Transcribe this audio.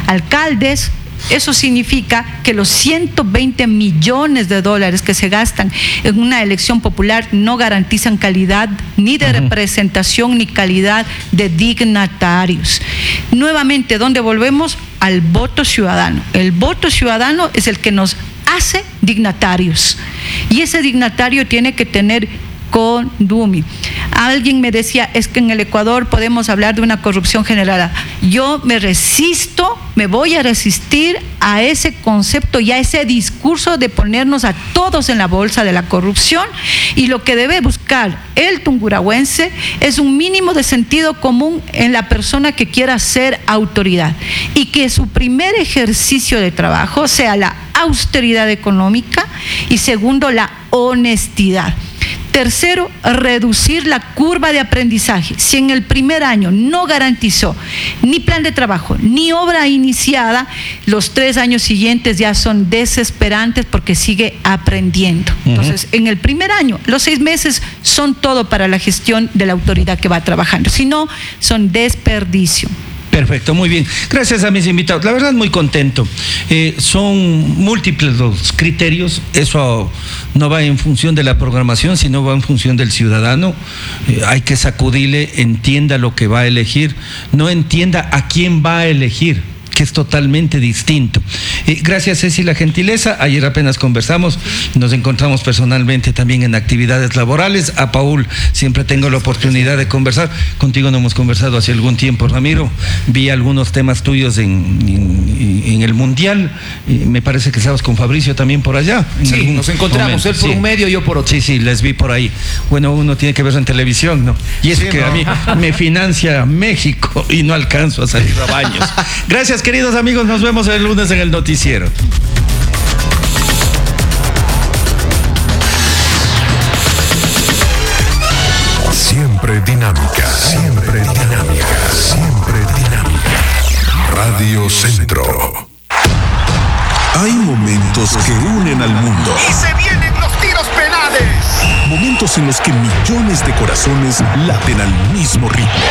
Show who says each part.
Speaker 1: alcaldes. Eso significa que los 120 millones de dólares que se gastan en una elección popular no garantizan calidad ni de representación ni calidad de dignatarios. Nuevamente, ¿dónde volvemos? Al voto ciudadano. El voto ciudadano es el que nos hace dignatarios. Y ese dignatario tiene que tener condumio. Alguien me decía, es que en el Ecuador podemos hablar de una corrupción generada. Yo me resisto, me voy a resistir a ese concepto y a ese discurso de ponernos a todos en la bolsa de la corrupción, y lo que debe buscar el tungurahüense es un mínimo de sentido común en la persona que quiera ser autoridad, y que su primer ejercicio de trabajo sea la austeridad económica, y segundo, la honestidad. Tercero, reducir la curva de aprendizaje. Si en el primer año no garantizó ni plan de trabajo ni obra iniciada, los 3 años siguientes ya son desesperantes porque sigue aprendiendo. Entonces, en el primer año, los 6 meses son todo para la gestión de la autoridad que va trabajando. Si no, son desperdicio.
Speaker 2: Perfecto, muy bien. Gracias a mis invitados. La verdad, muy contento. Son múltiples los criterios. Eso no va en función de la programación, sino va en función del ciudadano. Hay que sacudirle, entienda lo que va a elegir, no entienda a quién va a elegir, que es totalmente distinto. Gracias, Ceci, la gentileza. Ayer apenas conversamos, nos encontramos personalmente también en actividades laborales. A Paul siempre tengo la oportunidad de conversar. Contigo no hemos conversado hace algún tiempo, Ramiro. Vi algunos temas tuyos en el Mundial. Me parece que estabas con Fabricio también por allá.
Speaker 3: Sí, nos encontramos, él por un medio, yo por otro.
Speaker 2: Sí, les vi por ahí. Bueno, uno tiene que verlo en televisión, ¿no? Y es que a mí me financia México y no alcanzo a salir a baños. Gracias, queridos amigos, nos vemos el lunes en el noticiero.
Speaker 4: Siempre dinámica, siempre dinámica, siempre dinámica. Radio Centro. Hay momentos que unen al mundo.
Speaker 5: Y se vienen los tiros penales.
Speaker 4: Momentos en los que millones de corazones laten al mismo ritmo.